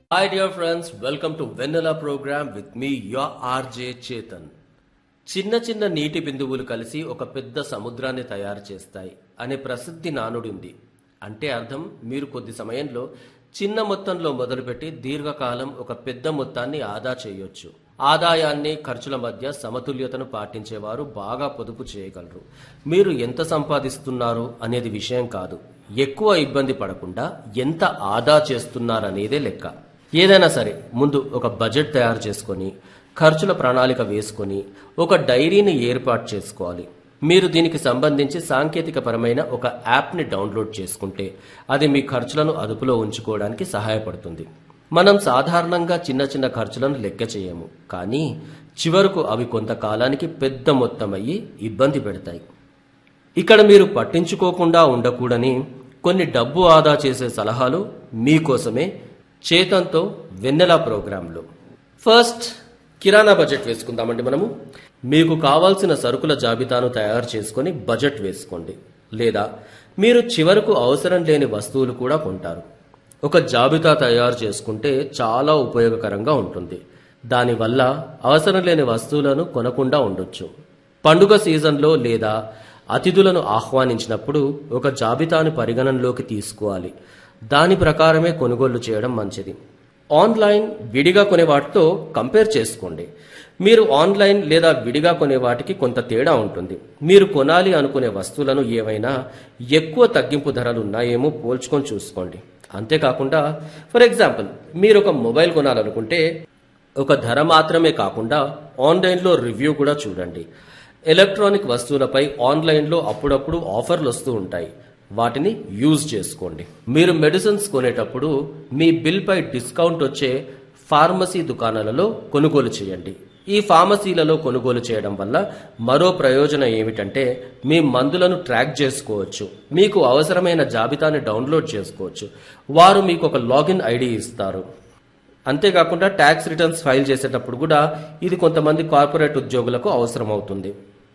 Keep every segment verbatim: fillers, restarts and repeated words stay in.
Hi dear friends, welcome to Vanilla program with me, your R J Chetan. చిన్న చిన్న నీటి బిందువులు కలిసి ఒక పెద్ద సముద్రాన్ని తయారు చేస్తాయి అనే ప్రసిద్ధి నానుడి ఉంది. అంటే అర్థం మీరు కొద్ది సమయంలో చిన్న మొత్తంలో మొదలుపెట్టి దీర్ఘకాలం ఒక పెద్ద మొత్తాన్ని ఆదా చేయొచ్చు. ఆదాయాన్ని ఖర్చుల మధ్య సమతుల్యతను పాటించేవారు బాగా పొదుపు చేయగలరు. మీరు ఎంత సంపాదిస్తున్నారు అనేది విషయం కాదు, ఎక్కువ ఇబ్బంది పడకుండా ఎంత ఆదా చేస్తున్నారనేదే లెక్క. ఏదైనా సరే ముందు ఒక బడ్జెట్ తయారు చేసుకొని ఖర్చుల ప్రణాళిక వేసుకొని ఒక డైరీని ఏర్పాటు చేసుకోవాలి. మీరు దీనికి సంబంధించి సాంకేతిక పరమైన ఒక యాప్ని డౌన్లోడ్ చేసుకుంటే అది మీ ఖర్చులను అదుపులో ఉంచుకోవడానికి సహాయపడుతుంది. మనం సాధారణంగా చిన్న చిన్న ఖర్చులను లెక్క చేయము, కానీ చివరకు అవి కొంతకాలానికి పెద్ద మొత్తం అయ్యి ఇబ్బంది పెడతాయి. ఇక్కడ మీరు పట్టించుకోకుండా ఉండకూడని కొన్ని డబ్బు ఆదా చేసే సలహాలు మీకోసమే చేతన్తో వెన్నెల ప్రోగ్రాంలో. ఫస్ట్ కిరాణా బడ్జెట్ వేసుకుందామండి. మనము మీకు కావాల్సిన సరుకుల జాబితాను తయారు చేసుకొని బడ్జెట్ వేసుకోండి. లేదా మీరు చివరకు అవసరం లేని వస్తువులు కూడా కొంటారు. ఒక జాబితా తయారు చేసుకుంటే చాలా ఉపయోగకరంగా ఉంటుంది. దానివల్ల అవసరం లేని వస్తువులను కొనకుండా ఉండొచ్చు. పండుగ సీజన్లో లేదా అతిథులను ఆహ్వానించినప్పుడు ఒక జాబితాను పరిగణనలోకి తీసుకోవాలి. దాని ప్రకారమే కొనుగోలు చేయడం మంచిది. ఆన్లైన్ విడిగా కొనే వాటితో కంపేర్ చేసుకోండి. మీరు ఆన్లైన్ లేదా విడిగా కొనే వాటికి కొంత తేడా ఉంటుంది. మీరు కొనాలి అనుకునే వస్తువులను ఏవైనా ఎక్కువ తగ్గింపు ధరలు ఉన్నాయేమో పోల్చుకొని చూసుకోండి. అంతేకాకుండా ఫర్ ఎగ్జాంపుల్ మీరు ఒక మొబైల్ కొనాలనుకుంటే ఒక ధర మాత్రమే కాకుండా ఆన్లైన్లో రివ్యూ కూడా చూడండి. ఎలక్ట్రానిక్ వస్తువులపై ఆన్లైన్లో అప్పుడప్పుడు ఆఫర్లు వస్తూ ఉంటాయి, వాటిని యూజ్ చేసుకోండి. మీరు మెడిసిన్స్ కొనేటప్పుడు మీ బిల్ పై డిస్కౌంట్ వచ్చే ఫార్మసీ దుకాణాలలో కొనుగోలు చేయండి. ఈ ఫార్మసీలలో కొనుగోలు చేయడం వల్ల మరో ప్రయోజనం ఏమిటంటే మీ మందులను ట్రాక్ చేసుకోవచ్చు, మీకు అవసరమైన జాబితాని డౌన్లోడ్ చేసుకోవచ్చు. వారు మీకు ఒక లాగిన్ ఐడి ఇస్తారు. అంతేకాకుండా ట్యాక్స్ రిటర్న్స్ ఫైల్ చేసేటప్పుడు కూడా ఇది కొంతమంది కార్పొరేట్ ఉద్యోగులకు అవసరం అవుతుంది.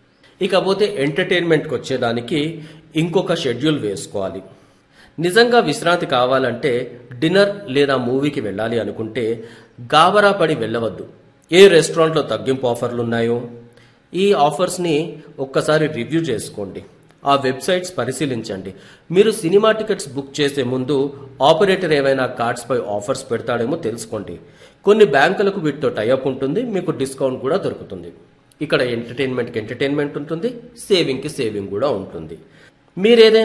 ఇకపోతే ఎంటర్టైన్మెంట్కి వచ్చేదానికి ఇంకొక షెడ్యూల్ వేసుకోవాలి. నిజంగా విశ్రాంతి కావాలంటే డిన్నర్ లేదా మూవీకి వెళ్ళాలి అనుకుంటే గాబరా పడి వెళ్ళవద్దు. ఏ రెస్టారెంట్లో తగ్గింపు ఆఫర్లు ఉన్నాయో ఈ ఆఫర్స్ని ఒక్కసారి రివ్యూ చేసుకోండి. ఆ వెబ్సైట్స్ పరిశీలించండి. మీరు సినిమా టికెట్స్ బుక్ చేసే ముందు ఆపరేటర్ ఏవైనా కార్డ్స్ పై ఆఫర్స్ పెడతాడేమో తెలుసుకోండి. కొన్ని బ్యాంకులకు వీటితో టైఅప్ ఉంటుంది, మీకు డిస్కౌంట్ కూడా దొరుకుతుంది. ఇక్కడ ఎంటర్టైన్మెంట్కి ఎంటర్టైన్మెంట్ ఉంటుంది, సేవింగ్కి సేవింగ్ కూడా ఉంటుంది. మీరేదైనా